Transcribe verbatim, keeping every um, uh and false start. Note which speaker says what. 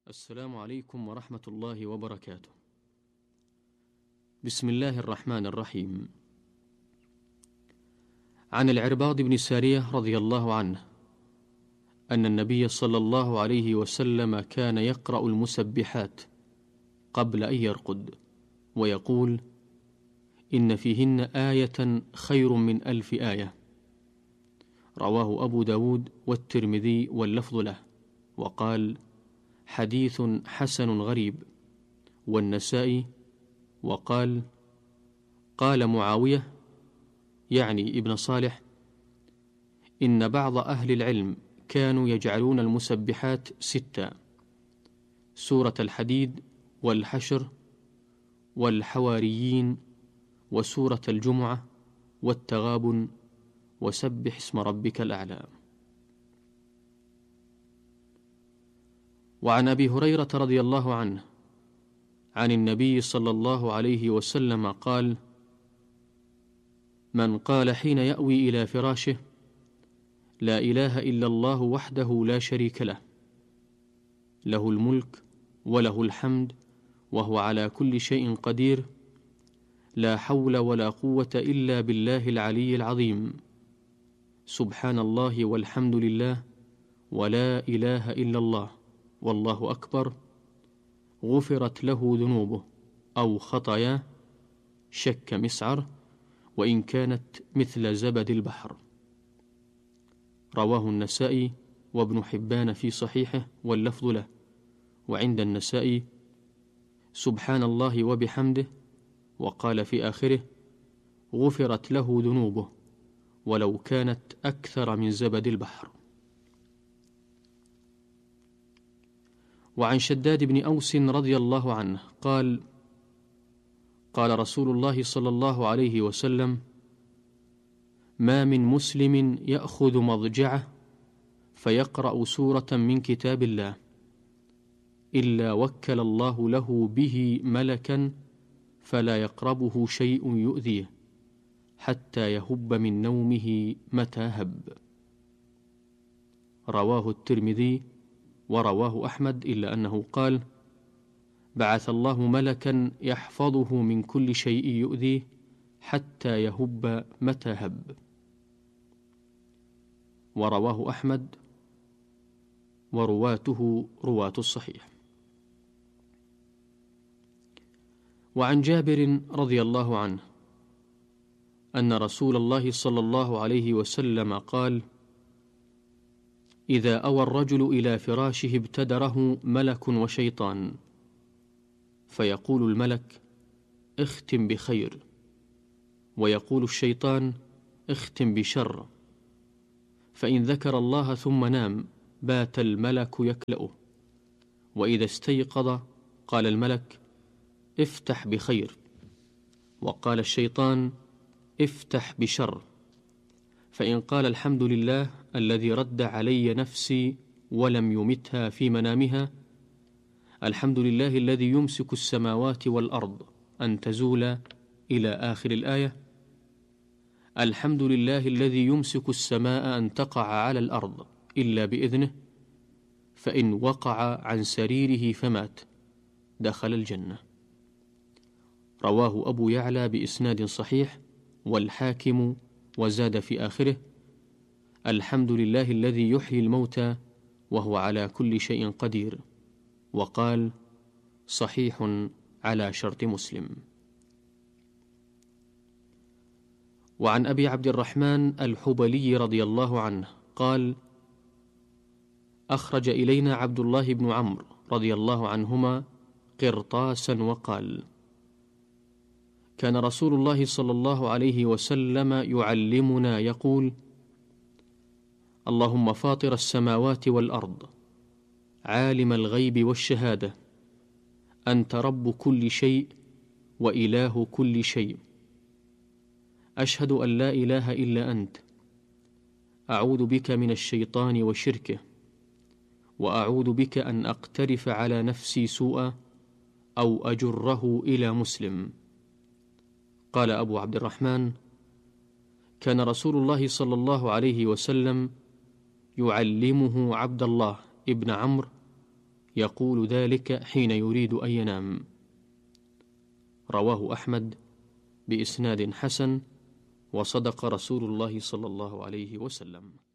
Speaker 1: السلام عليكم ورحمة الله وبركاته. بسم الله الرحمن الرحيم. عن العرباض بن سارية رضي الله عنه أن النبي صلى الله عليه وسلم كان يقرأ المسبحات قبل أن يرقد ويقول: إن فيهن آية خير من ألف آية. رواه أبو داود والترمذي واللفظ له، وقال: حديث حسن غريب. والنسائي وقال: قال معاوية يعني ابن صالح: إن بعض أهل العلم كانوا يجعلون المسبحات ستة: سورة الحديد والحشر والحواريين وسورة الجمعة والتغابن وسبح اسم ربك الأعلى. وعن أبي هريرة رضي الله عنه عن النبي صلى الله عليه وسلم قال: من قال حين يأوي إلى فراشه: لا إله إلا الله وحده لا شريك له، له الملك وله الحمد وهو على كل شيء قدير، لا حول ولا قوة إلا بالله العلي العظيم، سبحان الله والحمد لله ولا إله إلا الله والله أكبر، غفرت له ذنوبه أو خطاياه شك مسعر وإن كانت مثل زبد البحر. رواه النسائي وابن حبان في صحيحه واللفظ له. وعند النسائي: سبحان الله وبحمده، وقال في آخره: غفرت له ذنوبه ولو كانت أكثر من زبد البحر. وعن شداد بن أوس رضي الله عنه قال: قال رسول الله صلى الله عليه وسلم: ما من مسلم يأخذ مضجعه فيقرأ سورة من كتاب الله إلا وكل الله له به ملكا فلا يقربه شيء يؤذيه حتى يهب من نومه متى هب. رواه الترمذي ورواه أحمد، إلا أنه قال: بعث الله ملكا يحفظه من كل شيء يؤذيه حتى يهب متى هب. ورواه أحمد ورواته رواة الصحيح. وعن جابر رضي الله عنه أن رسول الله صلى الله عليه وسلم قال: إذا أوى الرجل إلى فراشه ابتدره ملك وشيطان، فيقول الملك: اختم بخير، ويقول الشيطان: اختم بشر، فإن ذكر الله ثم نام بات الملك يكلأه، وإذا استيقظ قال الملك: افتح بخير، وقال الشيطان: افتح بشر، فإن قال الحمد لله الذي رد علي نفسي ولم يمتها في منامها، الحمد لله الذي يمسك السماوات والأرض أن تزولا إلى آخر الآية، الحمد لله الذي يمسك السماء أن تقع على الأرض إلا بإذنه، فإن وقع عن سريره فمات دخل الجنة. رواه أبو يعلى بإسناد صحيح والحاكم، وزاد في آخره: الحمد لله الذي يحيي الموتى وهو على كل شيء قدير، وقال: صحيح على شرط مسلم. وعن أبي عبد الرحمن الحبلي رضي الله عنه قال: أخرج إلينا عبد الله بن عمرو رضي الله عنهما قرطاسا وقال: كان رسول الله صلى الله عليه وسلم يعلمنا يقول: اللهم فاطر السماوات والأرض، عالم الغيب والشهادة، أنت رب كل شيء وإله كل شيء، أشهد أن لا إله إلا أنت، أعوذ بك من الشيطان وشركه، وأعوذ بك أن أقترف على نفسي سوءا أو أجره إلى مسلم. قال أبو عبد الرحمن: كان رسول الله صلى الله عليه وسلم يعلمه عبد الله ابن عمرو يقول ذلك حين يريد أن ينام. رواه أحمد بإسناد حسن، وصدق رسول الله صلى الله عليه وسلم.